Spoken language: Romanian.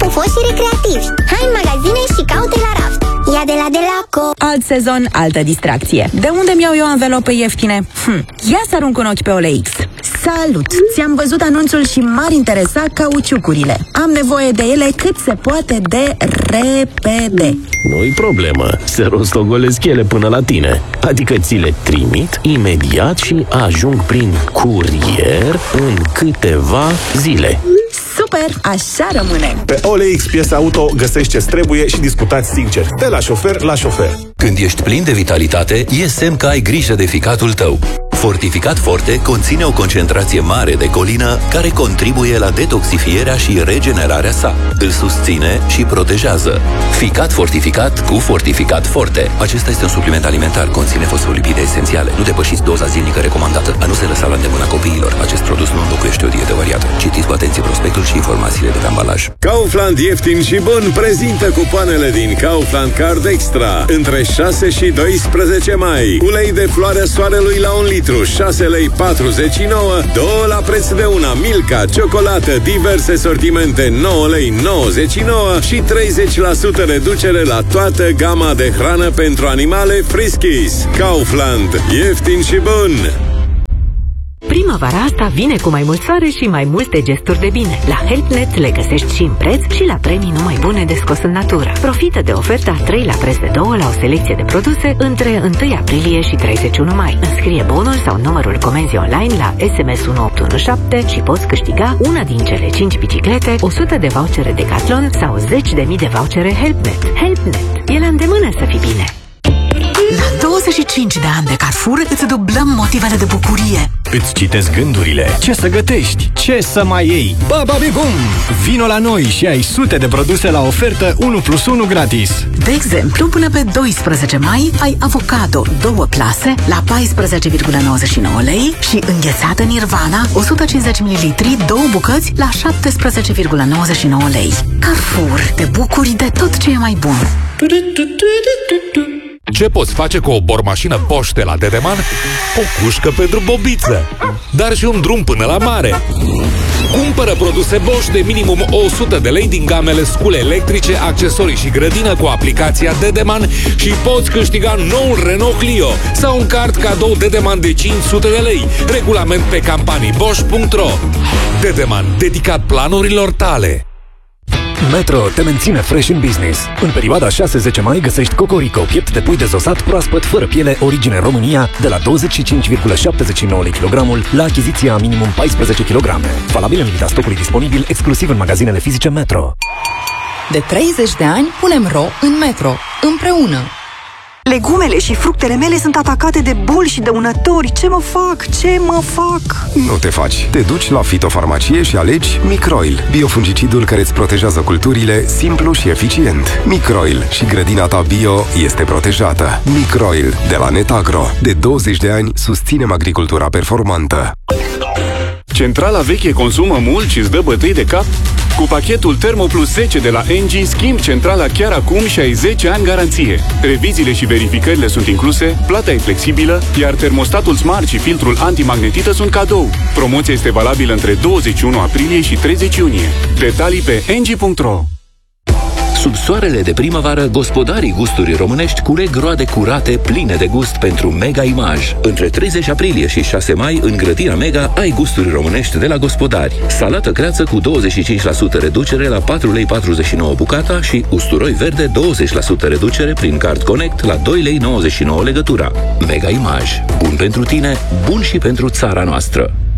sănătoși și recreativi. Hai în magazine și caută la raft. Ia de la Delaco. Alt sezon, altă distracție. De unde mi-au eu anvelope ieftine? Ia să arunc un ochi pe OLX. Salut! Ți-am văzut anunțul și m-ar interesa cauciucurile. Am nevoie de ele cât se poate de repede. Nu-i problemă, se rostogolesc ele până la tine. Adică ți le trimit imediat și ajung prin curier în câteva zile. Super! Așa rămâne! Pe OLX Piese Auto găsești ce-ți trebuie și discutați sincer, de la șofer la șofer. Când ești plin de vitalitate, e semn că ai grijă de ficatul tău. Fortificat Forte conține o concentrație mare de colină care contribuie la detoxifierea și regenerarea sa. Îl susține și protejează. Ficat fortificat cu Fortificat Forte. Acesta este un supliment alimentar, conține fosfolipide esențiale. Nu depășiți doza zilnică recomandată. A nu se lăsa la îndemâna copiilor. Acest produs nu înlocuiește o dietă variată. Citiți cu atenție prospectul și informațiile de pe ambalaj. Kaufland ieftin și bun prezintă cupoanele din Kaufland Card Extra între 6 și 12 mai. Ulei de floarea soarelui la 1 litru, 6 lei 49, 2 la preț de una. Milka, ciocolată, diverse sortimente, 9 lei 99 și 30% reducere la toată gama de hrană pentru animale Friskies. Kaufland, ieftin și bun! Primăvara asta vine cu mai mult soare și mai multe gesturi de bine. La HelpNet le găsești și în preț și la premii numai bune de scos în natură. Profită de oferta 3 la preț de 2 la o selecție de produse între 1 aprilie și 31 mai. Înscrie bonul sau numărul comenzii online la SMS 1817 și poți câștiga una din cele 5 biciclete, 100 de vouchere Decathlon sau 10.000 de vouchere HelpNet. HelpNet. E la îndemână să fii bine. La 25 de ani de Carrefour îți dublăm motivele de bucurie. Îți citesc gândurile. Ce să gătești? Ce să mai iei? Bababibum! Vino la noi și ai sute de produse la ofertă 1+1 gratis. De exemplu, până pe 12 mai ai avocado 2 plase la 14,99 lei și înghețată Nirvana 150 ml 2 bucăți la 17,99 lei. Carrefour, te bucuri de tot ce e mai bun. Ce poți face cu o bormașină Bosch de la Dedeman? O cușcă pentru bobiță, dar și un drum până la mare. Cumpără produse Bosch de minimum 100 de lei din gamele scule electrice, accesorii și grădină cu aplicația Dedeman și poți câștiga noul Renault Clio sau un card cadou Dedeman de 500 de lei. Regulament pe campaniibosch.ro. Dedeman, dedicat planurilor tale. Metro te menține fresh in business. În perioada 6-10 mai găsești Cocorico, piept de pui dezosat proaspăt, fără piele, origine România, de la 25,79 lei kilogramul la achiziția minimum 14 kg. Valabil în limita stocului disponibil, exclusiv în magazinele fizice Metro. De 30 de ani punem ro în Metro, împreună. Legumele și fructele mele sunt atacate de boli și dăunători. Ce mă fac? Ce mă fac? Nu te faci. Te duci la fitofarmacie și alegi Microil, biofungicidul care îți protejează culturile simplu și eficient. Microil și grădina ta bio este protejată. Microil de la Netagro. De 20 de ani susținem agricultura performantă. Centrala veche consumă mult și îți dă bătăi de cap? Cu pachetul Thermo Plus 10 de la Engie, schimbi centrala chiar acum și ai 10 ani garanție. Reviziile și verificările sunt incluse, plata e flexibilă, iar termostatul Smart și filtrul antimagnetită sunt cadou. Promoția este valabilă între 21 aprilie și 30 iunie. Detalii pe engie.ro. Sub soarele de primăvară, gospodarii gusturii românești culeg roade curate, pline de gust pentru Mega Image. Între 30 aprilie și 6 mai, în grădina Mega, ai gusturi românești de la gospodari. Salată creață cu 25% reducere la 4,49 lei bucata și usturoi verde 20% reducere prin Card Connect la 2,99 lei legătura. Mega Image. Bun pentru tine, bun și pentru țara noastră.